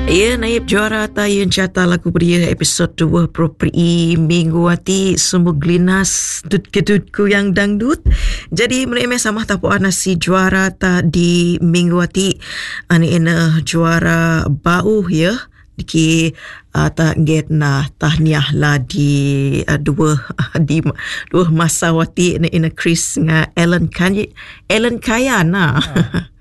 Ya, naib juara tayun cata lagu beria episod 2 properi minggu hati sumber glinas dut kedutku yang dangdut. Jadi mereka sama tapu nasi juara ta di minggu hati ani ena juara bau ya. Diki tak get na tahniah lah di dua masa wati ina Chris nga Ellen Kayana.